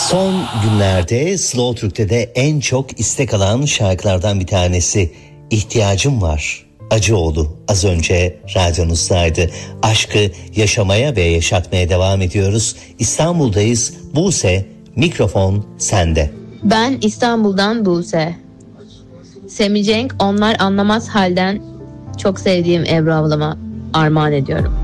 Son günlerde Slow Türk'te de en çok istek alan şarkılardan bir tanesi İhtiyacım Var. Acıoğlu az önce radyonuzdaydı. Aşkı yaşamaya ve yaşatmaya devam ediyoruz. İstanbul'dayız. Buse, mikrofon sende. Ben İstanbul'dan Buse. Semih Cenk Onlar Anlamaz Halden çok sevdiğim Ebru ablama armağan ediyorum.